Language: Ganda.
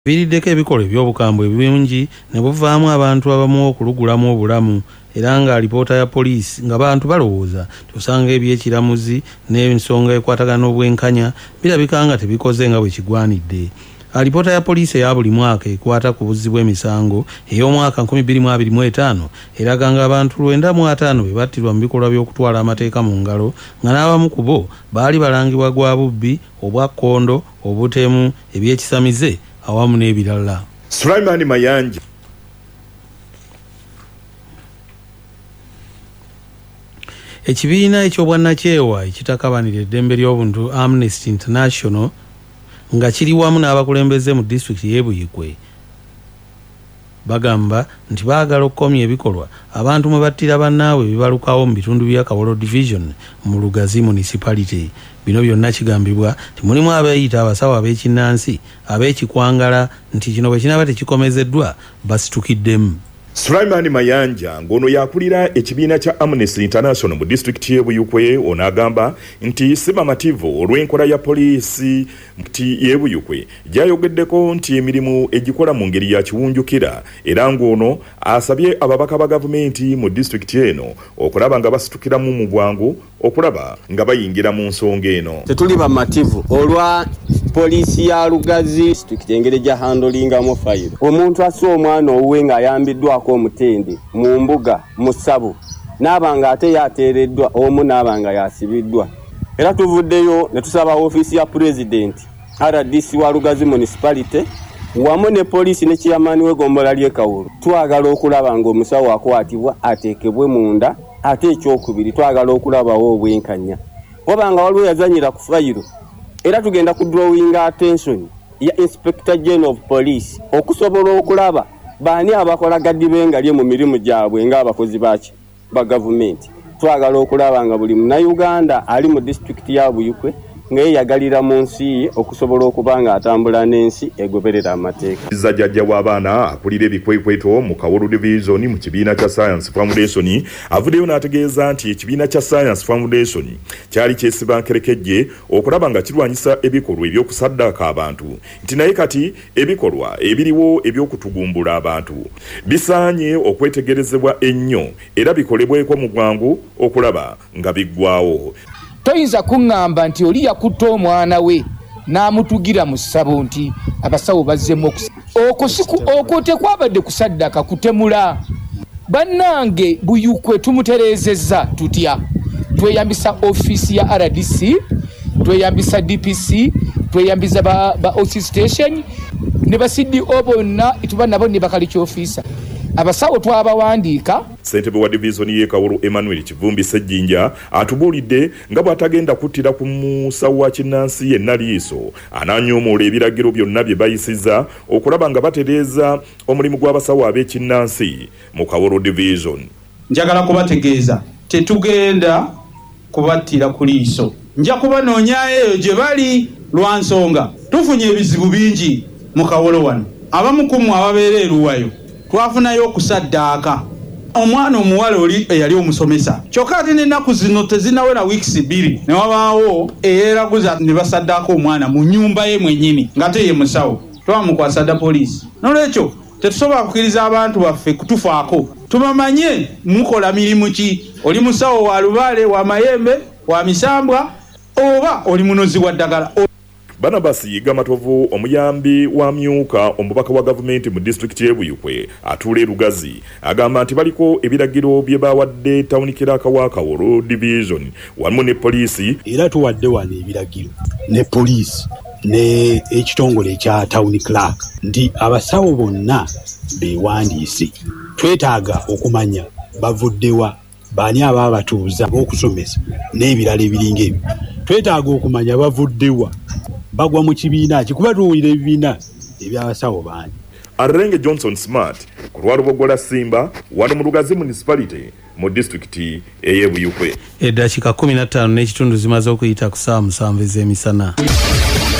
Biriddeko ebikolwa eby'obukambwe bingi ne buvaamu abantu abamu okulugulamu obulamu era nga alipoota ya poliisi ng'abantu balowooza tosanga ebyekiramuzi n'ensonga ekwatagana n'obwenkanya birabika nga tebikoze nga bwe kigwanidde. Alipoota ya poliisi eya buli mwaka ekwata ku buzzi bw'emisango ey'omwaka 2025 eraga nga abantu 95 be battirwa mu bikolwa by'okutwala amateeka mu ngalo nga n'abamu ku bo baali balangibwa gwa bubbi, obwakkondo, obutemu, ebyekisamize awamu n'ebirala. Sulaiman Mayanja. Ekibiina eky'obwannakyewa ekitakabanira eddembe ly'obuntu Amnesty International nga kiri wamu n'abakulembeze mu disitulikiti y'e Buyikwe bagamba nti baagala okukomya ebikolwa abantu mwe battira bannaabwe bibalukawo mu bitundu bya Kawolo Division mu Lugazi Municipality. Bino byonna kigambibwa nti mulimu abeeyita abasawo ab'ekinnansi ab'ekikwangala nti kino bwe kinaba tekikomezeddwa basitukiddemu. Sulaiman Mayanja ngono yakulira ekibiina kya Amnesty International mu district y'e Buyikwe ono agamba nti sibamativu olw'enkola ya poliisi y'e Buyikwe gyayogeddeko nti emirimu egikola mu ngeri ya kiwunjukira era ng'ono asabye ababaka ba gavumenti mu district eno okulaba nga basitukiramu mu bwangu okulaba nga bayingira mu nsonga eno. Tetuli bamativu olwa poliisi ya Lugazi district engeri gya handlingamu fayiro. Omuntu assa omwana owuwe ng'ayambiddwako omutende mu mbuga mu ssabu n'abanga ate yateereddwa omu n'abanga yasibiddwa. Era tuvuddeyo ne tusaba ofiisi ya President RDC wa Lugazi Municipality wamu ne poliisi ne chairman w'eggombolola ly'e Kawolo. Twagala okulaba ng'omusawo akwatibwa ateekebwe munda ate ekyokubiri twagala okulabawo obwenkanya. Wabanga waliwo yazanyira ku fayiro era tugenda ku drawing attention ya Inspector General of Police okusobola okulaba baani abakola gaddibengalye mu mirimu gyabwe ng'abakozi baki ba gavumenti. Twagala okulaba nga buli Munnayuganda ali mu district ya Buyikwe ng'eyagalira mu nsi okusobola okuba nga atambula n'ensi egoberera amateeka. Zajjajja w'abaana akulira ebikwekweto mu Kawolo Division mu kibiina kya Science Foundation avuddeyo n'ategeeza nti ekibiina kya Science Foundation kyali kyesiba nkerekejje okulaba nga kirwanyisa ebikolwa eby'okusaddaaka abantu nti naye kati ebikolwa ebiriwo eby'okutugumbula abantu bisaanye okwetegerezebwa ennyo era bikolebweko mu bwangu okulaba nga biggwawo. Toyinza kuŋŋamba nti oli yakutta omwana we n'amutugira mu ssabo nti abasawo bazzemu okwo tekwabadde kusaddaka kutemula. Bannange Buyikwe tumutereezezza tutya? Tweyambisa ofiisi ya RDC, tweyambisa DPC, tweyambisa ba OC station ne ba CDO bonna ituba nabo ne bakali ky'ofiisa. Abasawo twabawandiika. Ssentebe wa division y'e Kawolo Emmanuel Kivumbi Sejjinja atubuulidde nga bw'atagenda kuttira ku musawo wa kinnansi yenna liiso ananyoomola ebiragiro byonna bye bayisizza okulaba nga batereeza omulimu gw'abasawo ab'ekinnansi mu Kawolo Division. Njagala kubategeeza tetugenda kubattira ku liiso, nja kubanoonya gye bali lwa nsonga tufunye ebizibu bingi mu Kawolo wano. Abamu ku mmwe ababeera eruwayo twafunayo okusaddaaka omwana omuwala oli eyali omusomesa kyokka ate n'ennaku zino tezinawera weeks 2 ne wabaawo eyeeraguza ne basaddaaka omwana mu nnyumba ye mwennyini ng'ate ye musawo twamukwasa dda poliisi. N'olwekyo tetusobola kukkiriza abantu baffe kutufaako tubamanye mukola mirimu ki. Oli musawo wa Lubaale, wa Mayembe, wa Misambwa oba oli munozi wa ddagala. Barnabas Yigamatovu omuyambi wa myuka omubaka wa gavumenti mu district y'e Buyikwe atuula e Lugazi agamba nti baliko ebiragiro bye bawadde tawuni kiraka wa Kawolo Division wamu ne poliisi era tuwadde wano ebiragiro ne poliisi ne ekitongole ekya tawuni clerk nti abasawo bonna beewandiise. Twetaaga okumanya bavuddewa baani ababa batuuza okusomesa n'ebirala ebiringa ebyo. Twetaaga okumanya bavuddewa bagwa mu kibiina kikuba tuwulira ebibiina ebyabasawo bangi. Arrenge Johnson Smart ku lwalubogola Simba wano mu Lugazi Municipality mu district ey'e Buyikwe. Eddakiika 15 n'ekitundu zimaze okuyita ku ssaawa 7 ez'emisana.